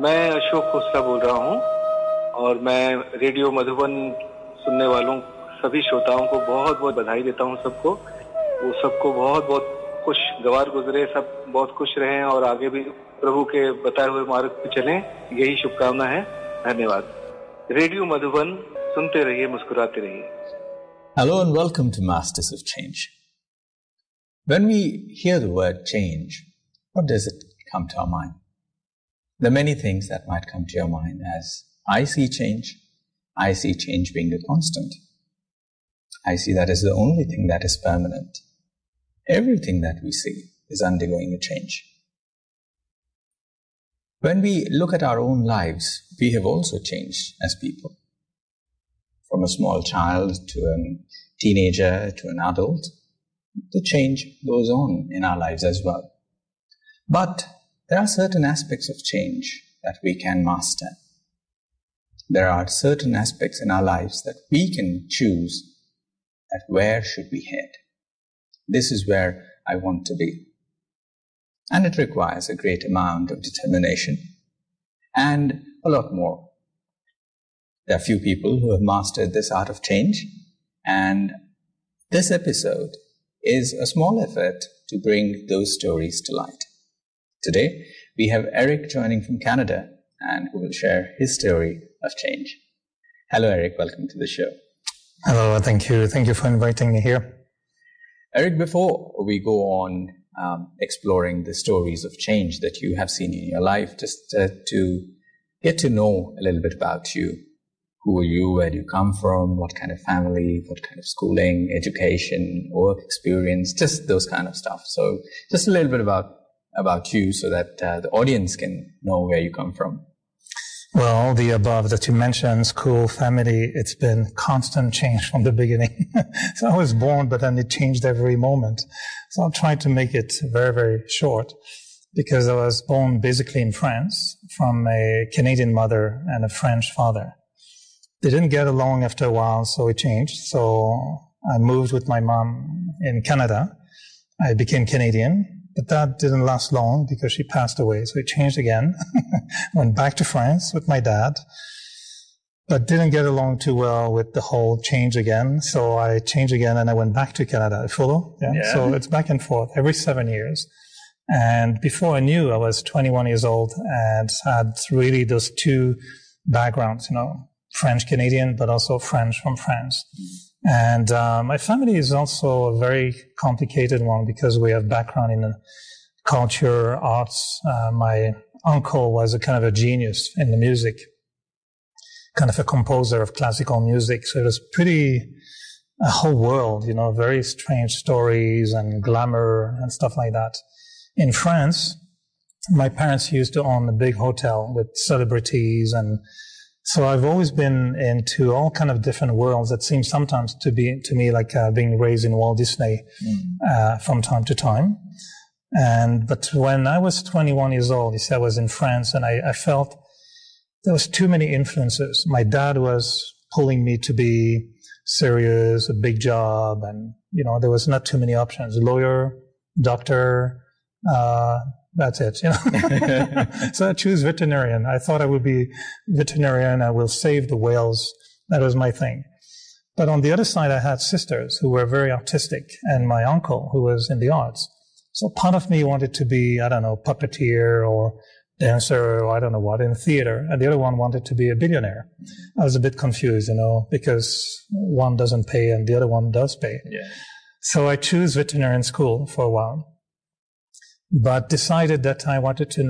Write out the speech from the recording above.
मैं अशोक खोसला बोल रहा हूँ और मैं रेडियो मधुबन सुनने वालों सभी श्रोताओं को बहुत बहुत बधाई देता हूँ सबको। वो सबको बहुत बहुत खुशगवार गुजरे, सब बहुत खुश रहें और आगे भी प्रभु के बताए हुए मार्ग पे चलें, यही शुभकामना है। धन्यवाद। रेडियो मधुबन सुनते रहिए, मुस्कुराते रहिए। Hello and welcome to Masters of Change. When we hear the word change, what does it come to our mind? There are many things that might come to your mind as I see change being the constant. I see that as the only thing that is permanent. Everything that we see is undergoing a change. When we look at our own lives, we have also changed as people. From a small child to a teenager to an adult, the change goes on in our lives as well. But there are certain aspects of change that we can master. There are certain aspects in our lives that we can choose that where should we head. This is where I want to be. And it requires a great amount of determination and a lot more. There are few people who have mastered this art of change, and this episode is a small effort to bring those stories to light. Today, we have Eric joining from Canada, and who will share his story of change. Hello, Eric. Welcome to the show. Hello. Thank you. Thank you for inviting me here. Eric, before we go on exploring the stories of change that you have seen in your life, just to get to know a little bit about you. Who are you? Where do you come from? What kind of family? What kind of schooling, education, work experience? Just those kind of stuff. So just a little bit about you so that the audience can know where you come from. Well, all the above that you mentioned, school, family, it's been constant change from the beginning. So I was born, but then it changed every moment. So I'll try to make it very, very short because I was born basically in France from a Canadian mother and a French father. They didn't get along after a while, so it changed. So I moved with my mom in Canada. I became Canadian, but that didn't last long because she passed away. So it changed again. Went back to France with my dad, but didn't get along too well with the whole change again. So I changed again and I went back to Canada. Follow? Yeah. So it's back and forth every 7 years. And before I knew, I was 21 years old and had really those two backgrounds, French-Canadian, but also French from France. And my family is also a very complicated one because we have background in culture, arts. My uncle was a kind of a genius in the music, kind of a composer of classical music. So it was a whole world, very strange stories and glamour and stuff like that. In France, my parents used to own a big hotel with celebrities, and so I've always been into all kind of different worlds that seem sometimes to me like being raised in Walt Disney from time to time. But when I was 21 years old, I was in France, and I felt there was too many influences. My dad was pulling me to be serious, a big job, and there was not too many options. Lawyer, doctor, that's it. So I choose veterinarian. I thought I would be veterinarian. I will save the whales. That was my thing. But on the other side, I had sisters who were very artistic, and my uncle who was in the arts. So part of me wanted to be, puppeteer or dancer or I don't know what, in theater. And the other one wanted to be a billionaire. I was a bit confused, because one doesn't pay and the other one does pay. Yeah. So I chose veterinarian school for a while, but decided that I wanted to